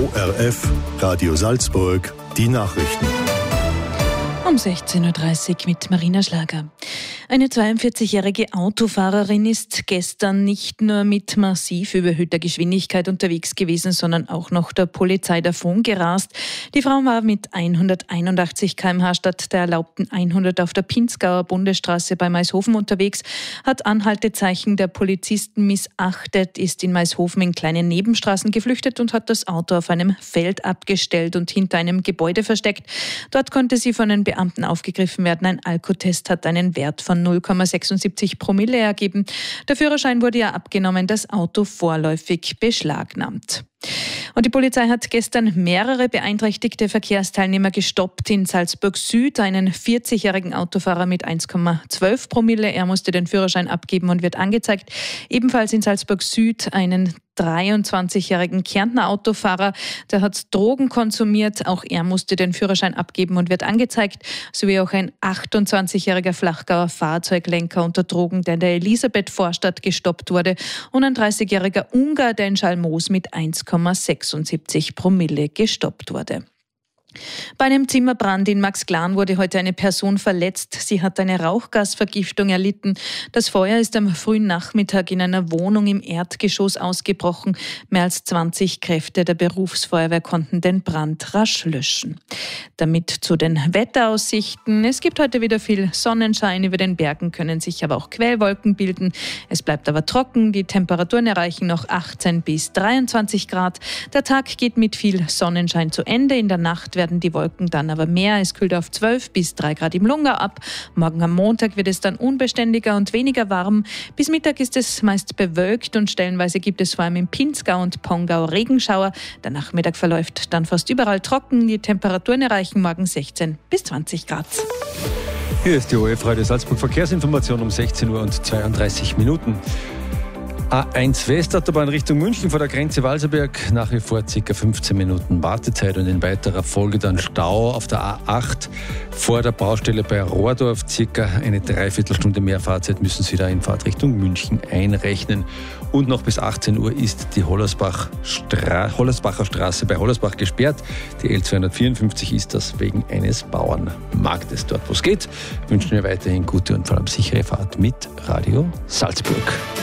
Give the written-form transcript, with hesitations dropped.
ORF, Radio Salzburg, die Nachrichten. Um 16.30 Uhr mit Marina Schlager. Eine 42-jährige Autofahrerin ist gestern nicht nur mit massiv überhöhter Geschwindigkeit unterwegs gewesen, sondern auch noch der Polizei davon gerast. Die Frau war mit 181 km/h statt der erlaubten 100 auf der Pinzgauer Bundesstraße bei Maishofen unterwegs, hat Anhaltezeichen der Polizisten missachtet, ist in Maishofen in kleinen Nebenstraßen geflüchtet und hat das Auto auf einem Feld abgestellt und hinter einem Gebäude versteckt. Dort konnte sie von den Beamten aufgegriffen werden. Ein Alkotest hat einen Wert von 0,76 Promille ergeben. Der Führerschein wurde ja abgenommen, das Auto vorläufig beschlagnahmt. Und die Polizei hat gestern mehrere beeinträchtigte Verkehrsteilnehmer gestoppt. In Salzburg Süd einen 40-jährigen Autofahrer mit 1,12 Promille. Er musste den Führerschein abgeben und wird angezeigt. Ebenfalls in Salzburg Süd einen 23-jährigen Kärntner Autofahrer, der hat Drogen konsumiert. Auch er musste den Führerschein abgeben und wird angezeigt. Sowie auch ein 28-jähriger Flachgauer Fahrzeuglenker unter Drogen, der in der Elisabeth-Vorstadt gestoppt wurde. Und ein 30-jähriger Ungar, der in Schalmoos mit 1,76 Promille gestoppt wurde. Bei einem Zimmerbrand in Maxglan wurde heute eine Person verletzt. Sie hat eine Rauchgasvergiftung erlitten. Das Feuer ist am frühen Nachmittag in einer Wohnung im Erdgeschoss ausgebrochen. Mehr als 20 Kräfte der Berufsfeuerwehr konnten den Brand rasch löschen. Damit zu den Wetteraussichten. Es gibt heute wieder viel Sonnenschein. Über den Bergen können sich aber auch Quellwolken bilden. Es bleibt aber trocken. Die Temperaturen erreichen noch 18 bis 23 Grad. Der Tag geht mit viel Sonnenschein zu Ende. In der Nacht werden die Wolken dann aber mehr. Es kühlt auf 12 bis 3 Grad im Lungau ab. Morgen am Montag wird es dann unbeständiger und weniger warm. Bis Mittag ist es meist bewölkt und stellenweise gibt es vor allem im Pinzgau und Pongau Regenschauer. Der Nachmittag verläuft dann fast überall trocken. Die Temperaturen erreichen morgen 16 bis 20 Grad. Hier ist die ORF Radio Salzburg Verkehrsinformation um 16 Uhr und 32 Minuten. A1 Westautobahn Richtung München vor der Grenze Walserberg, nach wie vor ca. 15 Minuten Wartezeit und in weiterer Folge dann Stau auf der A8 vor der Baustelle bei Rohrdorf. Circa eine Dreiviertelstunde mehr Fahrzeit müssen Sie da in Fahrt Richtung München einrechnen. Und noch bis 18 Uhr ist die Hollersbacher Straße bei Hollersbach gesperrt. Die L254 ist das wegen eines Bauernmarktes. Dort, wo es geht, wünschen wir weiterhin gute und vor allem sichere Fahrt mit Radio Salzburg.